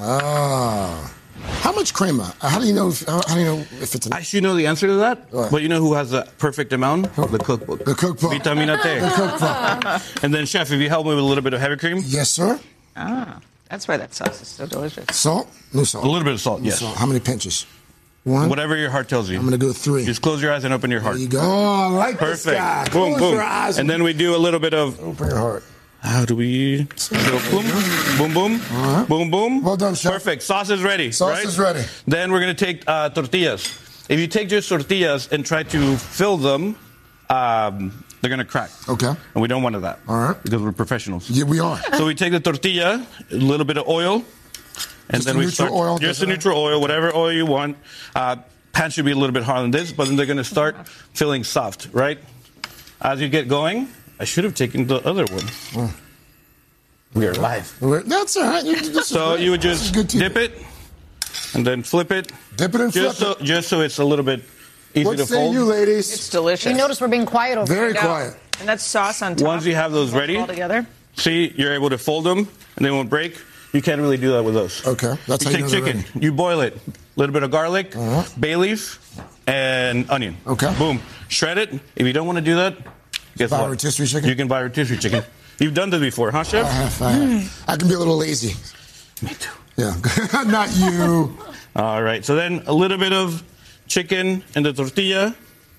How much crema? How do you know if it's I should know the answer to that. What? But you know who has the perfect amount? The cookbook. The cookbook. Vitamina T. The cookbook. And then, Chef, if you help me with a little bit of heavy cream. Yes, sir. That's why that sauce is so delicious. Salt? No salt. A little bit of salt, yes. Salt. How many pinches? One? Whatever your heart tells you. I'm going to go 3. Just close your eyes and open your heart. There you go. Oh, I like Perfect. this guy. Boom, Close boom. your eyes. And then we do a little bit of... Open your heart. How do we... Boom, boom, boom. right. Boom, boom. Well done, Chef. Perfect. Sauce is ready. Sauce right? is ready. Then we're going to take tortillas. If you take just tortillas and try to fill them, they're going to crack. Okay. And we don't want that. All right. Because we're professionals. Yeah, we are. So we take the tortilla, a little bit of oil, and Just then a we neutral start... oil, Just doesn't a it? neutral oil, whatever oil you want. Pan should be a little bit harder than this, but then they're going to start feeling soft, right? As you get going, I should have taken the other one. We are live. That's all right. So you would just dip it and then flip it. Dip it and flip it. Just so it's a little bit easy What to say fold. you, ladies? It's delicious. You notice we're being quiet over Very here. quiet. And that sauce on top. Once you have those ready, all together. see, you're able to fold them and they won't break. You can't really do that with those. Okay. That's You how take you know they're chicken, ready. you boil it, a little bit of garlic, bay leaf, and onion. Okay. Boom. Shred it. If you don't want to do that, guess Buy what? rotisserie chicken? You can buy rotisserie chicken. You've done this before, huh, Chef? I have. I can be a little lazy. Me too. Yeah. Not you. All right. So then a little bit of chicken in the tortilla.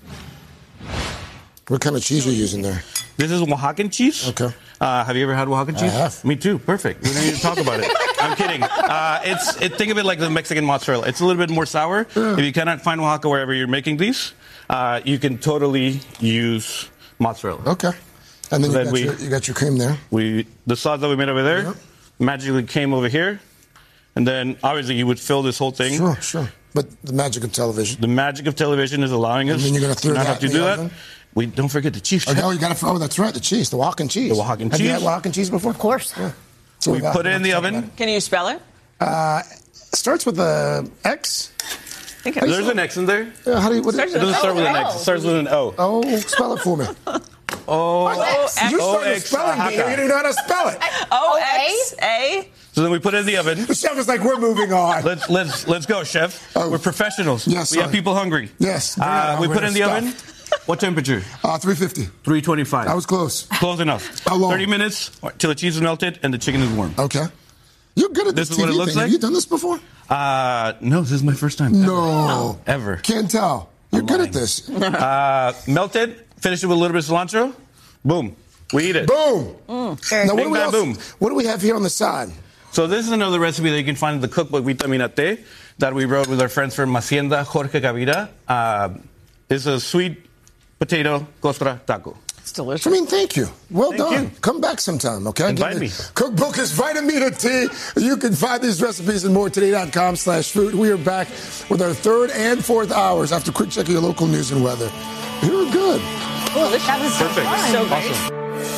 What kind of cheese are you using there? This is Oaxacan cheese. Okay. Have you ever had Oaxacan cheese? have. Me too. Perfect. We don't need to talk about it. I'm kidding. Think of it like the Mexican mozzarella. It's a little bit more sour. If you cannot find Oaxaca wherever you're making these, you can totally use mozzarella. Okay. And then, Then you got your cream there. The sauce that we made over there Yep. magically came over here. And then obviously you would fill this whole thing. Sure. But the magic of television. The magic of television is allowing us And then you're gonna throw not that have to in the do oven? that. We don't forget the cheese. Oh, you got to. Oh, that's right. The cheese, the Oaxacan cheese. The Oaxacan Have you had cheese. Oaxacan cheese before? Of course. Yeah. So We put it in the oven. Can you spell it? Starts with a X. I think it's There's an X in there. How do you? What, Starts It doesn't start with an Oh. X. It starts with an O. oh, spell it for me. Oh, You started a X, spelling bee. Oaxaca. You didn't know how to spell it. O-X-A? So then we put it in the oven. The chef is like, we're moving on. Let's go, Chef. Oh. We're professionals. Yes, we have sorry. people hungry. Yes. We put it in the Stuff. oven. What temperature? 350. 325. That was close. Close enough. How long? 30 minutes till the cheese is melted and the chicken is warm. Okay. You're good at this This is what TV it looks thing. like? Have you done this before? No, this is my first time. No. Ever. Can't tell. You're I'm good lying. at this. Melted. Finish it with a little bit of cilantro. Boom. We eat it. Boom. Now, Bing, bang, boom. What do we have here on the side? So this is another recipe that you can find in the cookbook Vitamina T that we wrote with our friends from Hacienda Jorge Gavira. It's a sweet potato costra taco. It's delicious. I mean, thank you. Well Thank done. you. Come back sometime, okay? Invite me. Cookbook is Vitamina T. You can find these recipes and more today.com/food. We are back with our third and fourth hours after quick check of your local news and weather. You're good. Oh, that was so Perfect. fun. So great. Awesome.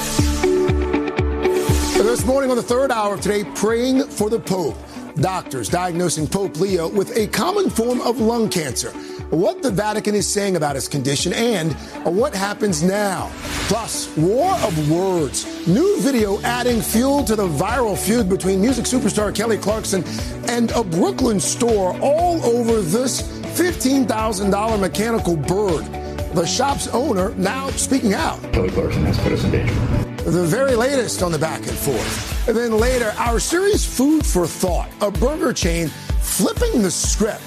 This morning on the third hour of today, praying for the Pope. Doctors diagnosing Pope Leo with a common form of lung cancer. What the Vatican is saying about his condition and what happens now. Plus, war of words. New video adding fuel to the viral feud between music superstar Kelly Clarkson and a Brooklyn store all over this $15,000 mechanical bird. The shop's owner now speaking out. Kelly Clarkson has put us in danger. The very latest on the back and forth. And then later, our series Food for Thought, a burger chain flipping the script.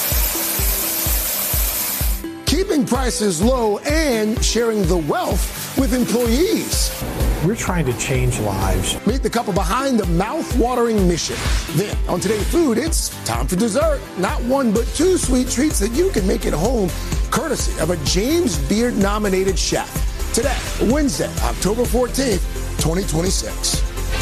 Keeping prices low and sharing the wealth with employees. We're trying to change lives. Meet the couple behind the mouth-watering mission. Then, on Today Food, it's time for dessert. Not one, but two sweet treats that you can make at home, courtesy of a James Beard-nominated chef. Today, Wednesday, October 14th, 2026.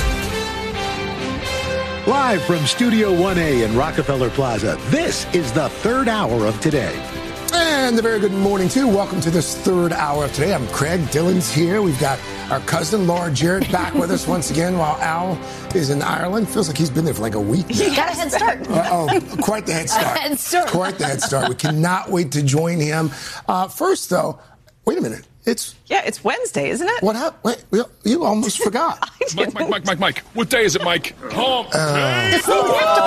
Live from Studio 1A in Rockefeller Plaza, this is the third hour of Today. And a very good morning, too. Welcome to this third hour of Today. I'm Craig. Dylan's here. We've got our cousin, Laura Jarrett, back with us once again while Al is in Ireland. Feels like he's been there for like a week now. Got a head start. Quite the head start. A head start. Quite the head start. We cannot wait to join him. First, though, wait a minute. It's Wednesday, isn't it? what happened? Wait, you almost forgot. Mike. What day is it, Mike? Hump day.